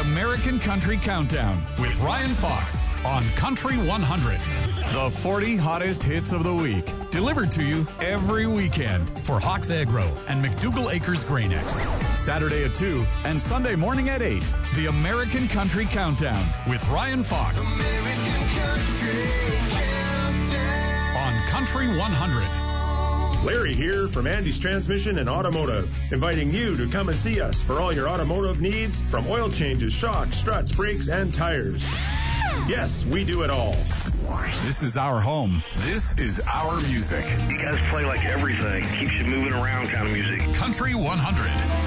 American Country Countdown with Ryan Fox on Country 100. The 40 hottest hits of the week, delivered to you every weekend for Hawks Agro and McDougall Acres Grain-X. Saturday at 2 and Sunday morning at 8. The American Country Countdown with Ryan Fox. American Country Countdown. On Country 100. Larry here from Andy's Transmission and Automotive, inviting you to come and see us for all your automotive needs, from oil changes, shocks, struts, brakes, and tires. Yes, we do it all. This is our home. This is our music. You guys play like everything. Keeps you moving around kind of music. Country 100.